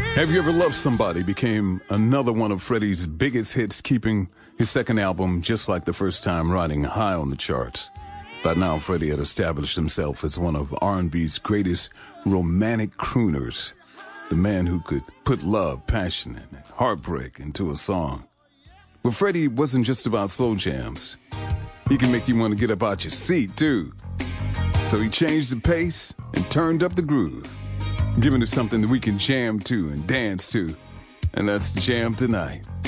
Have You Ever Loved Somebody became another one of Freddie's biggest hits, keeping his second album, just like the first time, riding high on the charts. By now, Freddie had established himself as one of R&B's greatest romantic crooners, the man who could put love, passion, and heartbreak into a song. But Freddie wasn't just about slow jams. He can make you want to get up out your seat, too. So he changed the pace and turned up the groove, giving us something that we can jam to and dance to. And that's Jam Tonight.